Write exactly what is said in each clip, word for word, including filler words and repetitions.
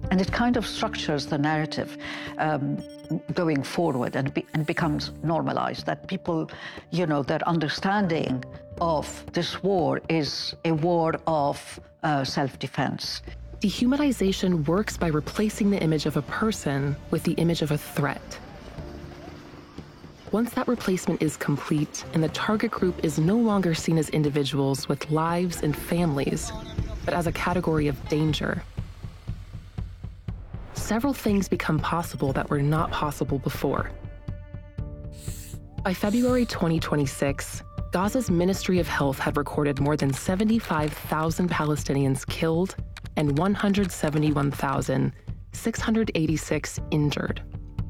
And it kind of structures the narrative um, going forward and, be, and becomes normalized, that people, you know, their understanding of this war is a war of uh, self-defense. Dehumanization works by replacing the image of a person with the image of a threat. Once that replacement is complete and the target group is no longer seen as individuals with lives and families, but as a category of danger, several things become possible that were not possible before. By February twenty twenty-six, Gaza's Ministry of Health had recorded more than seventy-five thousand Palestinians killed and one hundred seventy-one thousand six hundred eighty-six injured.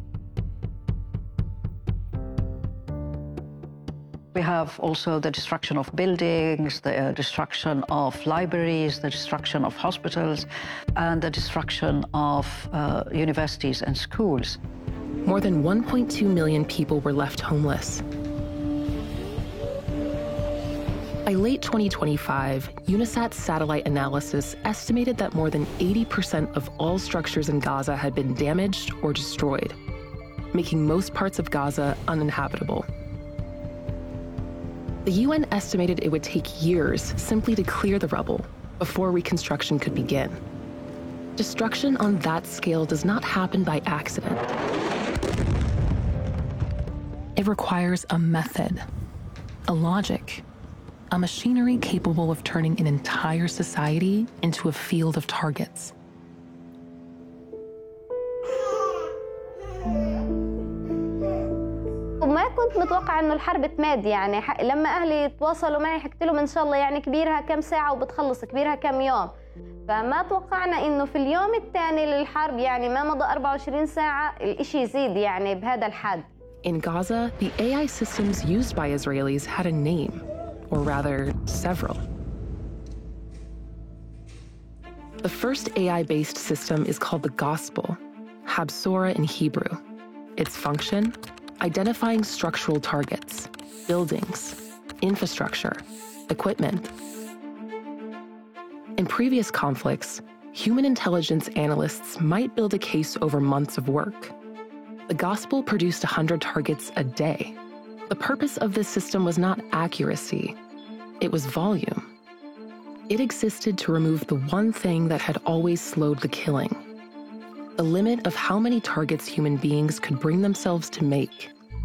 We have also the destruction of buildings, the uh, destruction of libraries, the destruction of hospitals, and the destruction of uh, universities and schools. More than one point two million people were left homeless. By late twenty twenty-five, UNISAT's satellite analysis estimated that more than eighty percent of all structures in Gaza had been damaged or destroyed, making most parts of Gaza uninhabitable. The U N estimated it would take years simply to clear the rubble before reconstruction could begin. Destruction on that scale does not happen by accident. It requires a method, a logic, a machinery capable of turning an entire society into a field of targets. وما كنت متوقع انه الحرب تماد، يعني لما اهلي تواصلوا معي حكيت لهم ان شاء الله يعني كبيرها كم ساعه وبتخلص، كبيرها كم يوم، فما توقعنا انه في اليوم الثاني للحرب يعني ما مضى أربعة وعشرين ساعه الاشي يزيد يعني بهذا الحد. In Gaza, the A I systems used by Israelis had a name, or rather, several. The first A I-based system is called the Gospel, Habsora in Hebrew. Its function: identifying structural targets, buildings, infrastructure, equipment. In previous conflicts, human intelligence analysts might build a case over months of work. The Gospel produced one hundred targets a day. The purpose of this system was not accuracy, it was volume. It existed to remove the one thing that had always slowed the killing: the limit of how many targets human beings could bring themselves to make.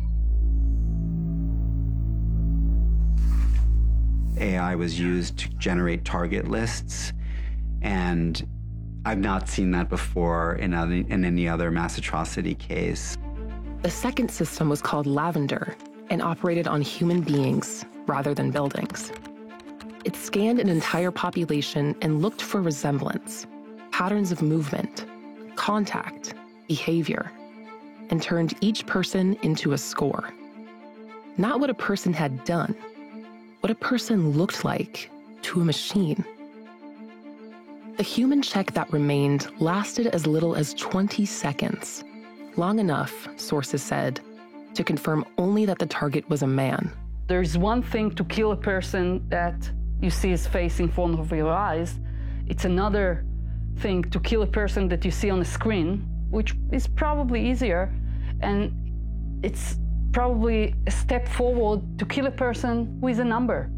A I was used to generate target lists, and I've not seen that before in, other, in any other mass atrocity case. The second system was called Lavender and operated on human beings rather than buildings. It scanned an entire population and looked for resemblance, patterns of movement, contact, behavior, and turned each person into a score. Not what a person had done, what a person looked like to a machine. The human check that remained lasted as little as twenty seconds, long enough, sources said, to confirm only that the target was a man. There's one thing to kill a person that you see his face in front of your eyes. It's another thing to kill a person that you see on a screen, which is probably easier, and it's probably a step forward to kill a person with a number.